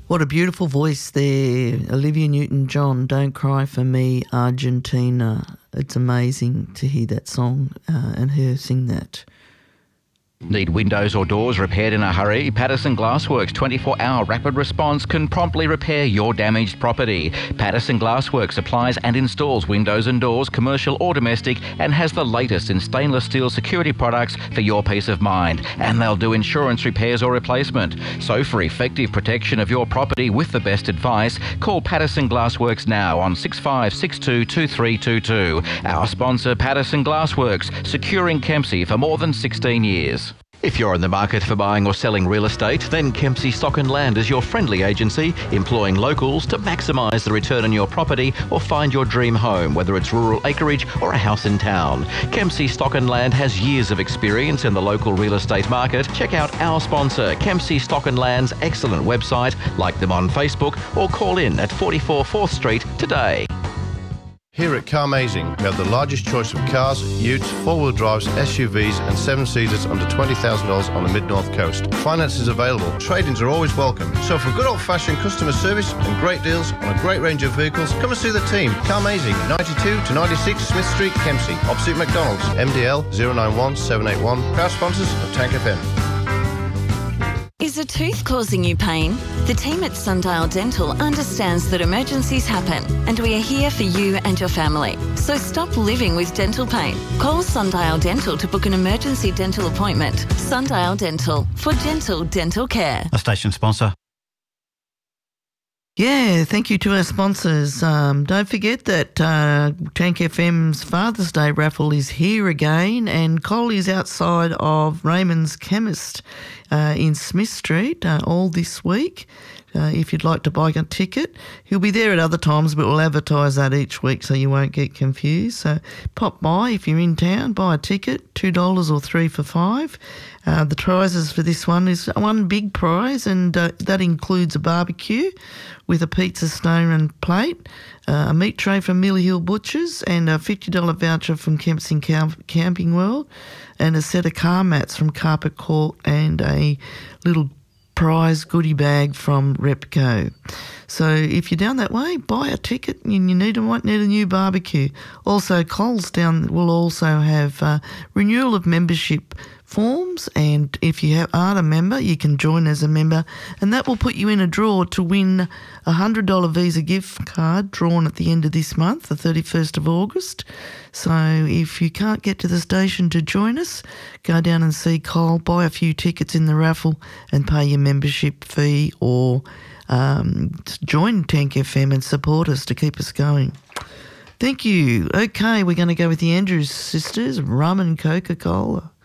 What a beautiful voice there. Olivia Newton-John, Don't Cry for Me, Argentina. It's amazing to hear that song and her sing that. Need windows or doors repaired in a hurry? Patterson Glassworks 24-hour rapid response can promptly repair your damaged property. Patterson Glassworks supplies and installs windows and doors, commercial or domestic, and has the latest in stainless steel security products for your peace of mind. And they'll do insurance repairs or replacement. So for effective protection of your property with the best advice, call Patterson Glassworks now on 6562 2322. Our sponsor, Patterson Glassworks, securing Kempsey for more than 16 years. If you're in the market for buying or selling real estate, then Kempsey Stock and Land is your friendly agency, employing locals to maximise the return on your property or find your dream home, whether it's rural acreage or a house in town. Kempsey Stock and Land has years of experience in the local real estate market. Check out our sponsor, Kempsey Stock and Land's excellent website, like them on Facebook, or call in at 44 4th Street today. Here at Carmazing, we have the largest choice of cars, utes, four-wheel drives, SUVs and seven-seaters under $20,000 on the Mid-North Coast. Finance is available. Trade-ins are always welcome. So for good old-fashioned customer service and great deals on a great range of vehicles, come and see the team. Carmazing, 92 to 96 Smith Street, Kempsey, opposite McDonald's. MDL 091 781. Proud sponsors of Tank FM. Is a tooth causing you pain? The team at Sundial Dental understands that emergencies happen, and we are here for you and your family. So stop living with dental pain. Call Sundial Dental to book an emergency dental appointment. Sundial Dental, for gentle dental care. A station sponsor. Yeah, thank you to our sponsors. Don't forget that Tank FM's Father's Day raffle is here again, and Cole is outside of Raymond's Chemist in Smith Street all this week. If you'd like to buy a ticket, he'll be there at other times, but we'll advertise that each week so you won't get confused. So pop by if you're in town, buy a ticket, $2 or $3 for $5. The prizes for this one is one big prize, and that includes a barbecue with a pizza stone and plate, a meat tray from Millie Hill Butchers, and a $50 voucher from Kempsey Camping World, and a set of car mats from Carpet Court, and a little prize goodie bag from Repco. So if you're down that way, buy a ticket, and you might need a new barbecue. Also, Coles down will also have renewal of membership forms, and if you aren't a member, you can join as a member, and that will put you in a draw to win a $100 Visa gift card drawn at the end of this month, the 31st of August. So if you can't get to the station to join us, go down and see Cole, buy a few tickets in the raffle and pay your membership fee, or join Tank FM and support us to keep us going. Thank you. Okay, we're going to go with the Andrews sisters, rum and Coca-Cola.